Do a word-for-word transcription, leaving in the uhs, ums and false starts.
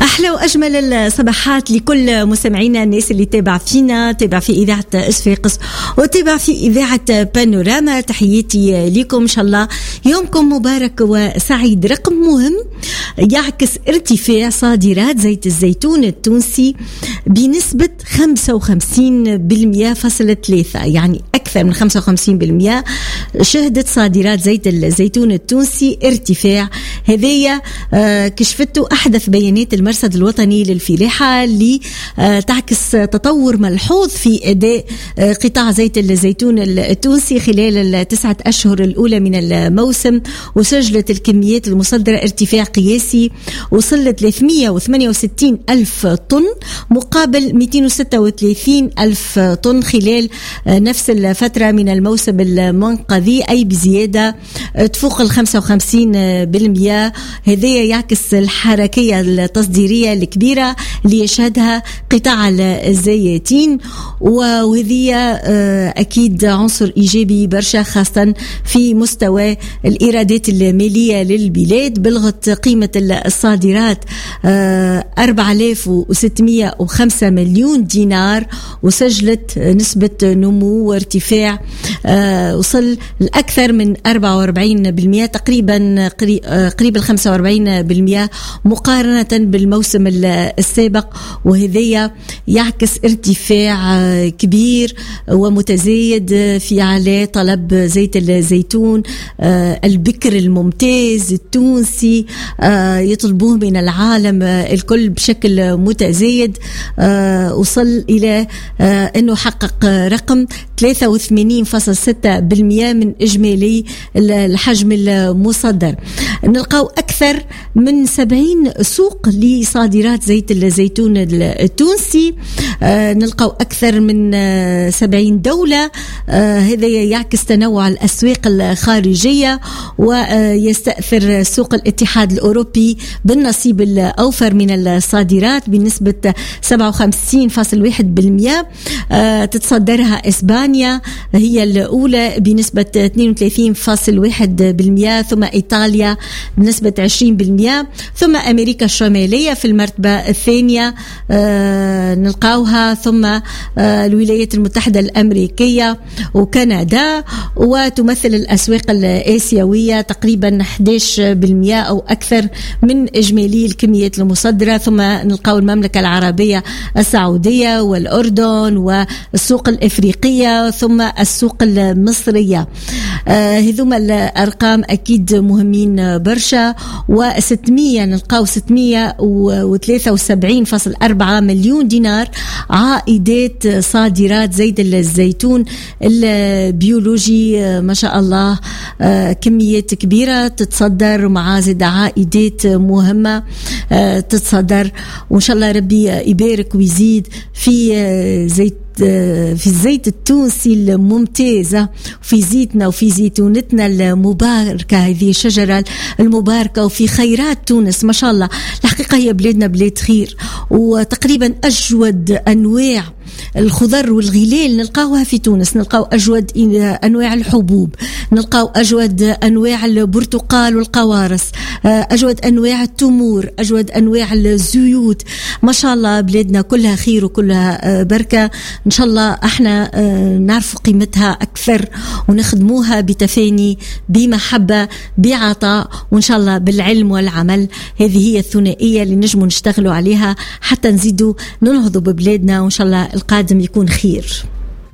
أحلى وأجمل الصباحات لكل مستمعينا، الناس اللي تابع فينا، تابع في إذاعة إسفاقس وتابع في إذاعة بانوراما. تحياتي لكم، إن شاء الله يومكم مبارك وسعيد. رقم مهم يعكس ارتفاع صادرات زيت الزيتون التونسي بنسبة خمسة وخمسين بالمئة فاصلة ثلاثة، يعني أكثر من خمسة وخمسين بالمئة شهدت صادرات زيت الزيتون التونسي ارتفاع. هذه كشفته أحدث بيانات المرصد الوطني للفلاحة اللي تعكس تطور ملحوظ في أداء قطاع زيت الزيتون التونسي خلال التسعة أشهر الأولى من الموسم. وسجلت الكميات المصدرة ارتفاع قياسي وصل ثلاثمئة وثمانية وستين ألف طن مقابل مئتين وستة وثلاثين ألف طن خلال نفس الفترة من الموسم المنقضي، أي بزيادة تفوق الخمسة وخمسين بالمئة. هذا يعكس الحركية التصديرية الكبيرة اللي يشهدها قطاع الزيتين، وهذه أكيد عنصر إيجابي برشا خاصة في مستوى الإيرادات المالية للبلاد. بلغت قيمة الصادرات أربعة آلاف وستمئة وخمسة مليون دينار، وسجلت نسبة نمو وارتفاع وصل لأكثر من أربعة وأربعين بالمئة، تقريبا قريب ال خمسة وأربعين بالمئة مقارنة بالموسم السابق. وهذا يعكس ارتفاع كبير ومتزايد في على طلب زيت الزيتون البكر الممتاز التونسي، يطلبوه من العالم الكل بشكل متزايد. وصل إلى أنه حقق رقم ثلاثة وثمانين فاصلة ستة بالمئة من إجمالي الحجم المصدر. نلقاو أكثر من سبعين سوق لصادرات زيت الزيتون التونسي، نلقاو أكثر من سبعين دولة. هذا يعكس تنوع الأسواق الخارجية، ويستأثر سوق الاتحاد الأوروبي بالنصيب الأوفر من الصادرات بنسبة سبعة وخمسين فاصلة واحد بالمئة. تتصدرها إسبانيا هي الأولى بنسبة اثنين وثلاثين فاصلة واحد بالمئة، ثم إيطاليا بنسبة عشرين بالمئة، ثم أمريكا الشمالية في المرتبة الثانية آه نلقاوها، ثم آه الولايات المتحدة الأمريكية وكندا. وتمثل الأسواق الآسيوية تقريبا أحد عشر بالمئة أو أكثر من إجمالي الكميات المصدرة. ثم نلقاو المملكة العربية السعودية والأردن والسوق الإفريقية ثم السوق المصرية. آه هذوما الأرقام أكيد مهمين برشا. وستمية نلقاو ستمية وثلاثة وسبعين فاصلة أربعة مليون دينار عائدات صادرات زيت الزيتون البيولوجي، ما شاء الله كميات كبيرة تتصدر مع زيد عائدات مهمة تتصدر، وإن شاء الله ربي يبارك ويزيد في زيت في الزيت التونسي الممتازة، في زيتنا وفي زيتونتنا المباركة، هذه الشجرة المباركة، وفي خيرات تونس. ما شاء الله الحقيقة هي بلادنا بلاد خير، وتقريبا أجود أنواع الخضر والغلال نلقاوها في تونس. نلقاو أجود أنواع الحبوب، نلقاو أجود أنواع البرتقال والقوارص، أجود أنواع التمور، أجود أنواع الزيوت. ما شاء الله بلادنا كلها خير وكلها بركة. إن شاء الله احنا نعرف قيمتها أكثر ونخدموها بتفاني بمحبة بعطاء، وإن شاء الله بالعلم والعمل. هذه هي الثنائية اللي نجموا نشتغلوا عليها حتى نزيدوا ننهضوا ببلادنا، وإن شاء الله القادم يكون خير.